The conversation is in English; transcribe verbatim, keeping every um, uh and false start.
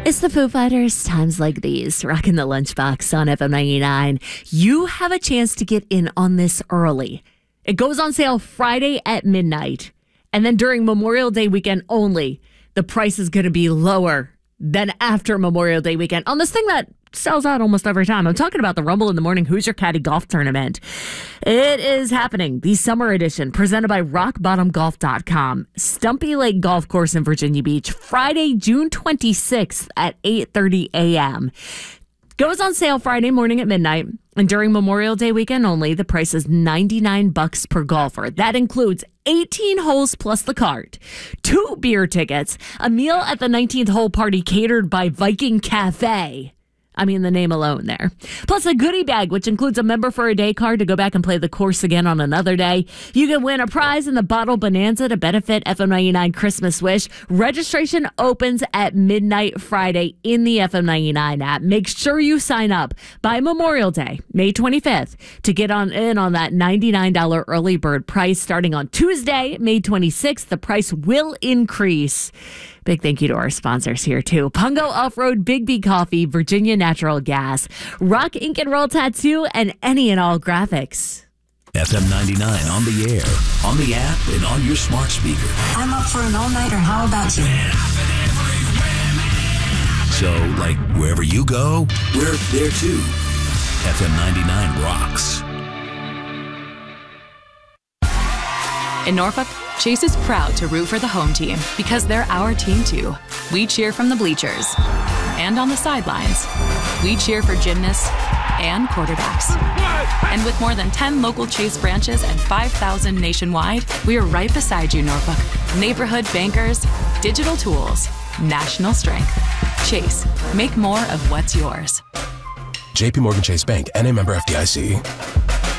It's the Foo Fighters, times like these, rocking the lunchbox on F M ninety-nine. You have a chance to get in on this early. It goes on sale Friday at midnight. And then during Memorial Day weekend only, the price is going to be lower than after Memorial Day weekend on this thing that sells out almost every time. I'm talking about the Rumble in the Morning Who's Your Caddy golf tournament. It is happening, the summer edition, presented by rock bottom golf dot com. Stumpy Lake Golf Course in Virginia Beach, Friday, June twenty-sixth at eight thirty a.m. Goes on sale Friday morning at midnight. And during Memorial Day weekend only, the price is ninety-nine bucks per golfer. That includes eighteen holes plus the cart, two beer tickets, a meal at the nineteenth hole party catered by Viking Cafe. I mean, the name alone there. Plus a goodie bag, which includes a member for a day card to go back and play the course again on another day. You can win a prize in the Bottle Bonanza to benefit F M ninety-nine Christmas Wish. Registration opens at midnight Friday in the F M ninety-nine app. Make sure you sign up by Memorial Day, May twenty-fifth, to get on in on that ninety-nine dollars early bird price starting on Tuesday, May twenty-sixth. The price will increase. Big thank you to our sponsors here, too. Pungo Off-Road, Big B Coffee, Virginia Natural Gas, Rock Ink and Roll Tattoo, and any and all graphics. F M ninety-nine on the air, on the app, and on your smart speaker. I'm up for an all-nighter. How about you? So, like, wherever you go, we're there, too. F M ninety-nine rocks. In Norfolk, Chase is proud to root for the home team because they're our team too. We cheer from the bleachers and on the sidelines. We cheer for gymnasts and quarterbacks. And with more than ten local Chase branches and five thousand nationwide, we are right beside you, Norfolk. Neighborhood bankers, digital tools, national strength. Chase, make more of what's yours. J P Morgan Chase Bank, N A member F D I C.